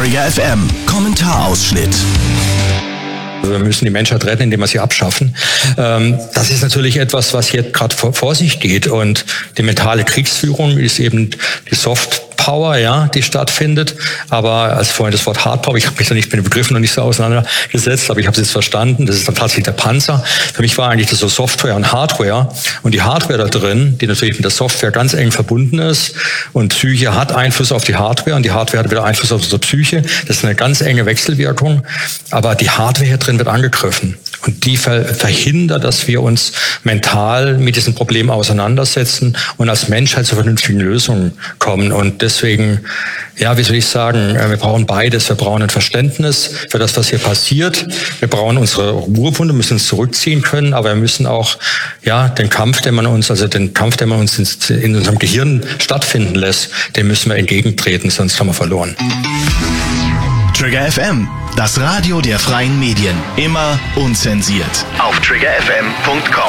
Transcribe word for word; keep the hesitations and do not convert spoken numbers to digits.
Trigger F M Kommentarausschnitt. Wir müssen die Menschheit retten, indem wir sie abschaffen. Das ist natürlich etwas, was jetzt gerade vor sich geht. Und die mentale Kriegsführung ist eben die Soft Power, ja, die stattfindet. Aber als vorhin das Wort Hard Power, ich habe mich da nicht mit den Begriffen noch nicht so auseinandergesetzt, aber ich habe es jetzt verstanden. Das ist dann tatsächlich der Panzer. Für mich war eigentlich das so Software und Hardware. Und die Hardware da drin, die natürlich mit der Software ganz eng verbunden ist. Und Psyche hat Einfluss auf die Hardware und die Hardware hat wieder Einfluss auf unsere Psyche. Das ist eine ganz enge Wechselwirkung. Aber die Hardware hier drin wird angegriffen. Und die verhindert, dass wir uns mental mit diesen Problemen auseinandersetzen und als Menschheit zu vernünftigen Lösungen kommen. Und deswegen, ja, wie soll ich sagen, wir brauchen beides. Wir brauchen ein Verständnis für das, was hier passiert. Wir brauchen unsere Ruhewunde, müssen uns zurückziehen können, aber wir müssen auch, ja, den Kampf, den man uns, also den Kampf, den man uns in, in unserem Gehirn stattfinden lässt, dem müssen wir entgegentreten, sonst haben wir verloren. Trigger F M, das Radio der freien Medien. Immer unzensiert. Auf trigger f m punkt com